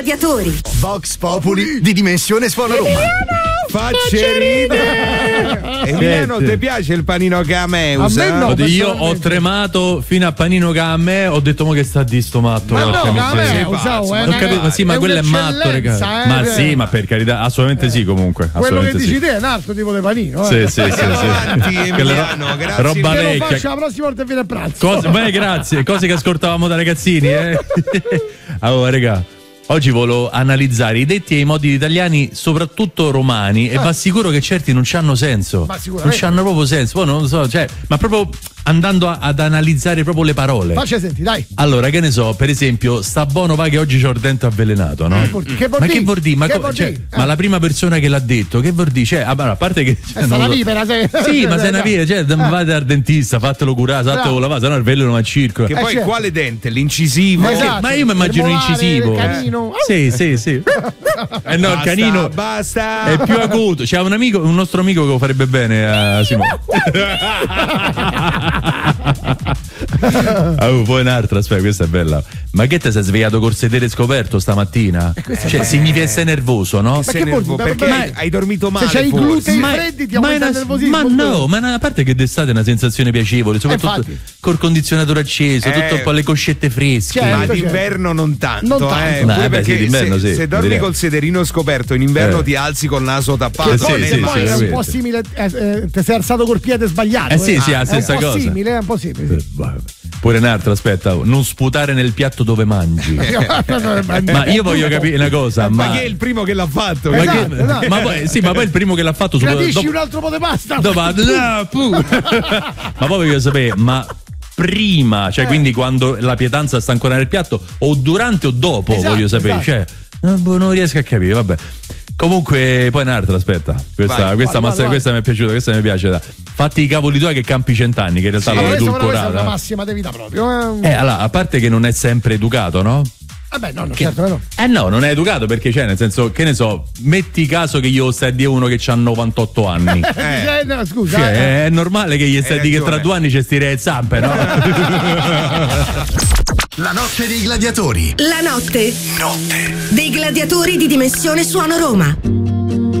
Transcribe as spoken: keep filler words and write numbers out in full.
Gladiatori. Vox Populi di Dimensione Suono Roma. Faccerine. Emiliano, ti piace il panino che a me usa? No, io ho tremato fino a panino che a me, ho detto mo che sta di sto matto. Ma no, no, me usavo, eh, non capisco, sì, ma quello è matto, raga. Eh, Ma eh. sì, ma per carità, assolutamente sì, comunque. Quello che dici sì. te è un altro tipo di panino. Eh. Sì, sì, sì, sì. Avanti, Emiliano, ro- grazie. roba Che lo vecchia. faccio la prossima volta che viene a pranzo. Cose, beh, grazie, cose che ascoltavamo da ragazzini, eh. Allora, raga, oggi volevo analizzare i detti e i modi italiani, soprattutto romani, e Ah. va sicuro che certi non c'hanno senso. Ma sicuramente. Non c'hanno proprio senso. Poi non lo so, cioè, ma proprio andando a- ad analizzare proprio le parole. Faccia senti, dai. Allora, che ne so, per esempio, sta buono va che oggi c'ho il dente avvelenato, no? Che vuol dire? Ma che vuol dire? Ma, Che co- vuol cioè, dire? ma la prima persona che l'ha detto, che vuol dire? Cioè, a, a parte che. Cioè, È non stata lo- vipera, sei. Sì, ma sei una via, cioè, vai dal dentista, fatelo curare, Bravo. fatelo lavare, sennò il veleno va a circo. Che Eh, poi certo. quale dente? L'incisivo? Ma esatto. Ma io mi immagino Il un molare, incisivo. il canino. Sì, sì, sì. Eh no, il Basta, canino basta. è più acuto. C'è un amico, un nostro amico che lo farebbe bene a Simone. Oh, poi un'altra, aspetta, questa è bella. Ma che te sei svegliato col sedere scoperto stamattina? Cioè, significa essere nervoso, no? Sei che vuol nervo- dire? perché Ma- hai- hai dormito male? Se c'hai i forse. glutei Ma- freddi ti ma, aumenta è il una- nervosismo. ma no, ma una- a parte che d'estate è una sensazione piacevole, soprattutto infatti. col condizionatore acceso, Eh. tutto un po' le coscette fresche. Certo. Ma d'inverno non tanto, Non tanto. eh. No, Pure eh, beh, perché sì, d'inverno se, sì, se dormi direi. col sederino scoperto in inverno Eh. ti alzi col naso tappato. Che sì, poi, sì, se poi è un sicuramente. po' simile, eh, eh, ti sei alzato col piede sbagliato. Eh sì, sì, eh. è la È stessa un po' cosa. simile, è un po' simile. sì. Pure un'altra, aspetta, non sputare nel piatto dove mangi. Ma io voglio capire una cosa, Ma ma, chi è il primo che l'ha fatto? ma, Esatto, che- esatto. ma poi, sì, ma poi il primo che l'ha fatto su- Gradisci dopo- un altro po' di pasta? dopo- no, puh. Ma poi voglio sapere, ma prima, cioè Eh. quindi quando la pietanza sta ancora nel piatto, o durante o dopo, Esatto, voglio sapere, esatto. cioè no, boh, non riesco a capire, vabbè. Comunque, poi un'altra, aspetta, questa, Vai, questa, vai, ma- vai, questa mi è piaciuta, questa mi piace. dai. Fatti i cavoli tuoi che campi cent'anni, che in realtà Ma l'ho questa, però, questa è una edulcorata. massima di vita proprio. Eh, Eh, allora, a parte che non è sempre educato, no? Vabbè, no, no, certo, no. Eh no, non è educato perché c'è, nel senso, che ne so, metti caso che io stai a dire uno che ha novantotto anni. Eh, no, scusa. Cioè, eh. è normale che gli stai a dire che tra ragione. due anni ci stire le zampe, no? La notte dei gladiatori. La notte Notte. dei gladiatori di Dimensione Suono Roma.